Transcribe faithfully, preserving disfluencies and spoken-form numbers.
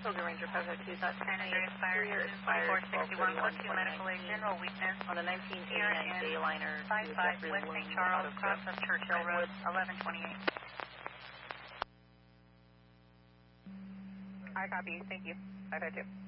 Pilgrim Ranger five five two, that's San Andreas Fire Engine twenty-four sixty-one, one two medical aid, general weakness. On the nineteen eighty-nine Dayliner to five five Jeffrey West Lynn Saint Charles, Auto cross Club. of Churchill Road, eleven twenty-eight. I copy, thank you. five five two.